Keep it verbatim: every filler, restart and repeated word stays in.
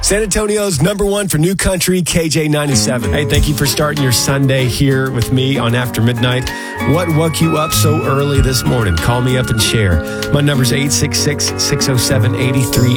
San Antonio's number one for new country, K J ninety-seven. Hey, thank you for starting your Sunday here with me on After Midnight. What woke you up so early this morning? Call me up and share. My number's eight six six, six oh seven, eight three